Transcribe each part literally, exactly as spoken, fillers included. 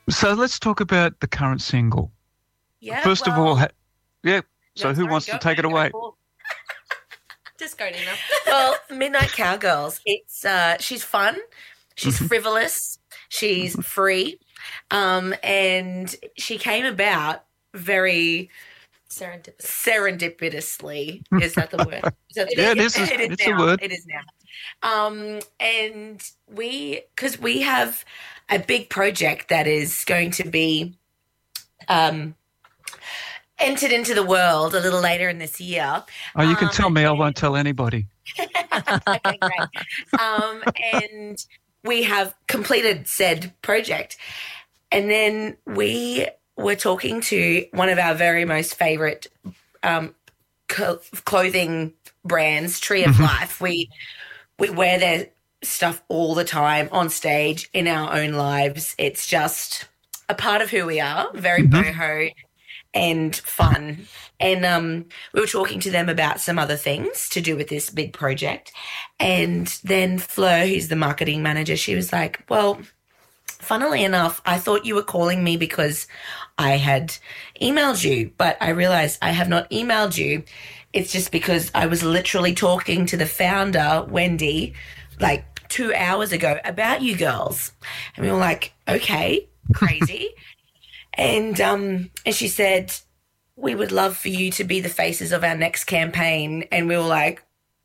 So let's talk about the current single. Yeah, First of all, well, ha- yeah. So no, who sorry, wants to go, take it go, away? go. Just go, Nina. Well, Midnight Cowgirls. It's uh, she's fun, she's Mhm. frivolous, she's free, um, and she came about very Serendipitous. serendipitously. Is that the word? Is that the Yeah, word? it is. It is It's a now. word. It is now. Um, and we, because we have a big project that is going to be um, entered into the world a little later in this year. Oh, you can Um, tell me. I won't tell anybody. Okay, great. Um, and we have completed said project. And then we were talking to one of our very most favorite um, co- clothing brands, Tree of Life. We we wear their stuff all the time on stage in our own lives. It's just a part of who we are. Very Mhm. boho and fun. And um, we were talking to them about some other things to do with this big project. And then Fleur, who's the marketing manager, she was like, well, funnily enough, I thought you were calling me because I had emailed you, but I realized I have not emailed you. It's just because I was literally talking to the founder, Wendy, like two hours ago about you girls. And we were like, okay, crazy. And um, and she said, we would love for you to be the faces of our next campaign. And we were like,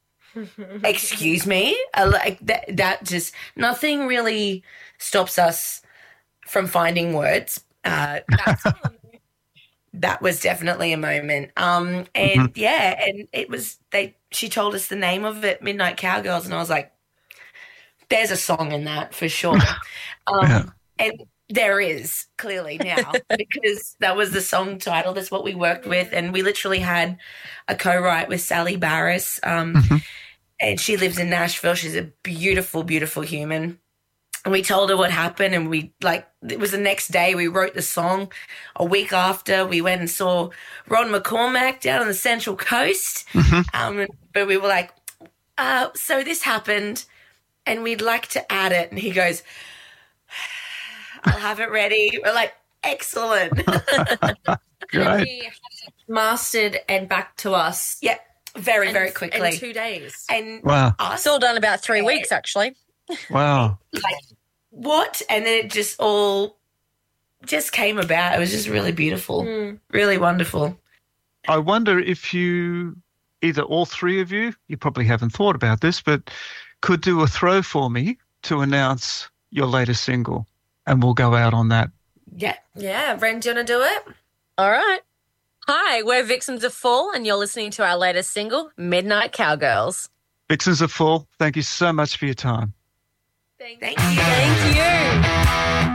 excuse me? I like that, that just, nothing really stops us from finding words. Uh, that's, that was definitely a moment. Um, and yeah, and it was, they, she told us the name of it, Midnight Cowgirls. And I was like, there's a song in that for sure. Um, Yeah. And there is clearly now because that was the song title. That's what we worked with. And we literally had a co-write with Sally Barris. Um, Mhm. and she lives in Nashville. She's a beautiful, beautiful human. And we told her what happened. And we like, it was the next day we wrote the song. A week after we went and saw Ron McCormack down on the Central Coast. Mhm. Um, but we were like, uh, so this happened and we'd like to add it. And he goes, I'll have it ready. We're like, excellent. Great. He had it mastered and back to us. Yeah, very, in- very quickly. In two days. And Wow. us, It's all done about three weeks, actually. Wow. like, what? And then it just all just came about. It was just really beautiful, Mm. really wonderful. I wonder if you, either all three of you, you probably haven't thought about this, but could do a throw for me to announce your latest single, and we'll go out on that. Yeah. Yeah, Ren, do you want to do it? All right. Hi, we're Vixens of Fall, and you're listening to our latest single, Midnight Cowgirls. Vixens are full. Thank you so much for your time. Thank you. Thank you.